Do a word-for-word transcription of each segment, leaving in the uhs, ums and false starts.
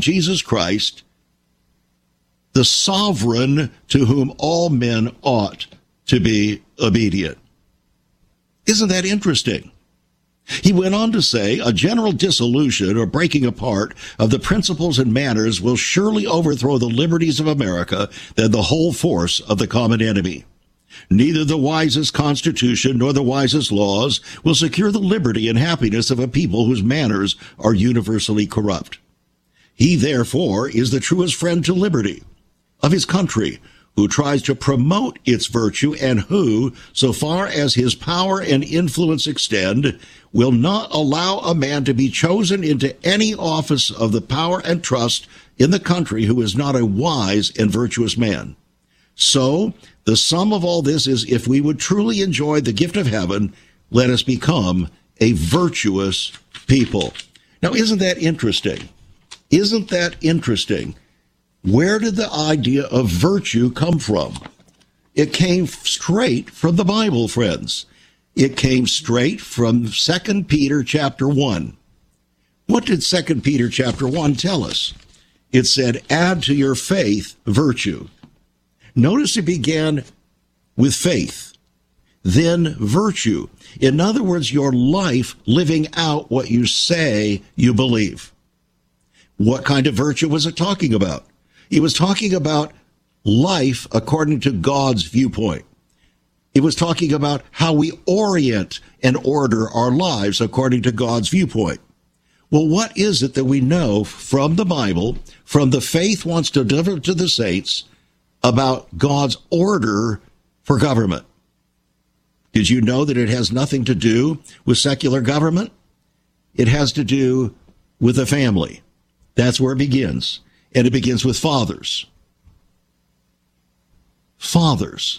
Jesus Christ, the sovereign to whom all men ought to be obedient. Isn't that interesting? He went on to say, a general dissolution or breaking apart of the principles and manners will surely overthrow the liberties of America than the whole force of the common enemy. Neither the wisest constitution nor the wisest laws will secure the liberty and happiness of a people whose manners are universally corrupt. He, therefore, is the truest friend to liberty of his country, who tries to promote its virtue and who, so far as his power and influence extend, will not allow a man to be chosen into any office of the power and trust in the country who is not a wise and virtuous man. So, the sum of all this is, if we would truly enjoy the gift of heaven, let us become a virtuous people. Now, isn't that interesting? Isn't that interesting? Where did the idea of virtue come from? It came straight from the Bible, friends. It came straight from Second Peter chapter one. What did Second Peter chapter one tell us? It said, add to your faith virtue. Notice it began with faith, then virtue. In other words, your life living out what you say you believe. What kind of virtue was it talking about? He was talking about life according to God's viewpoint. It was talking about how we orient and order our lives according to God's viewpoint. Well, what is it that we know from the Bible, from the faith wants to deliver to the saints, about God's order for government? Did you know that it has nothing to do with secular government? It has to do with the family. That's where it begins. And it begins with fathers. Fathers.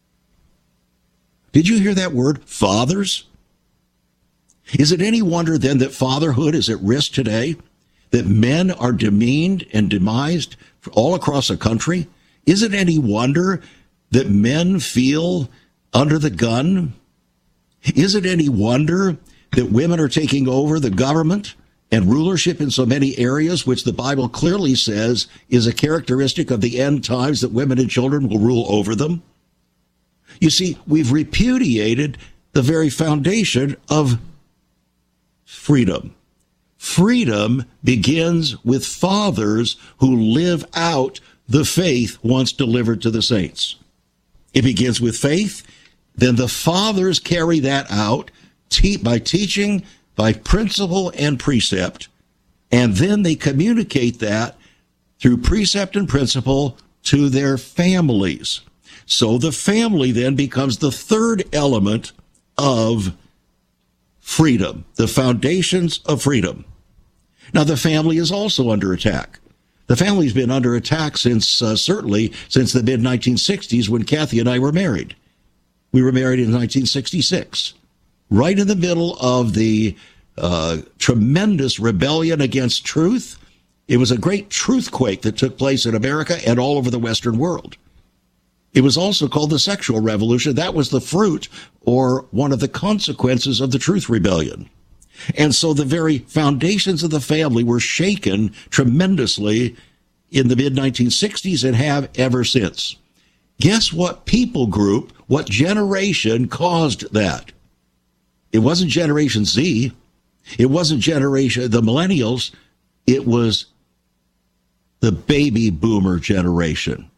Did you hear that word, fathers? Is it any wonder then that fatherhood is at risk today? That men are demeaned and demised all across the country? Is it any wonder that men feel under the gun? Is it any wonder that women are taking over the government and rulership in so many areas, which the Bible clearly says is a characteristic of the end times, that women and children will rule over them? You see, we've repudiated the very foundation of freedom. Freedom begins with fathers who live out the faith once delivered to the saints. It begins with faith, then the fathers carry that out te- by teaching, by principle and precept, and then they communicate that through precept and principle to their families. So the family then becomes the third element of freedom, the foundations of freedom. Now, the family is also under attack. The family's been under attack since, uh, certainly, since the mid nineteen sixties when Kathy and I were married. We were married in nineteen sixty-six. Right in the middle of the uh, tremendous rebellion against truth. It was a great truth quake that took place in America and all over the Western world. It was also called the sexual revolution. That was the fruit or one of the consequences of the truth rebellion. And so the very foundations of the family were shaken tremendously in the mid nineteen sixties and have ever since. Guess what people group, what generation caused that? It wasn't Generation Z. It wasn't generation, the millennials. It was the baby boomer generation.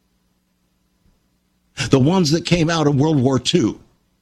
The ones that came out of World War Two.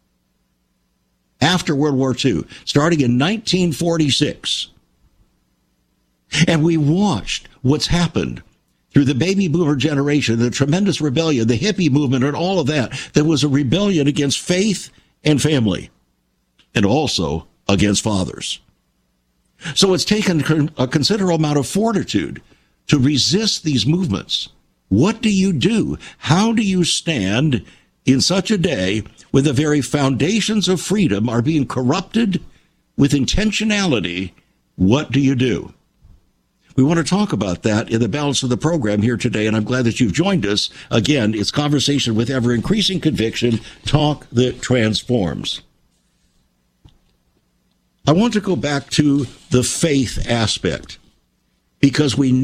After World War Two, starting in nineteen forty-six. And we watched what's happened through the baby boomer generation, the tremendous rebellion, the hippie movement, and all of that. There was a rebellion against faith and family, and also against fathers. So it's taken a considerable amount of fortitude to resist these movements. What do you do? How do you stand in such a day when the very foundations of freedom are being corrupted with intentionality? What do you do? We want to talk about that in the balance of the program here today, and I'm glad that you've joined us. Again, it's Conversation with Ever-Increasing Conviction, talk that transforms. I want to go back to the faith aspect, because we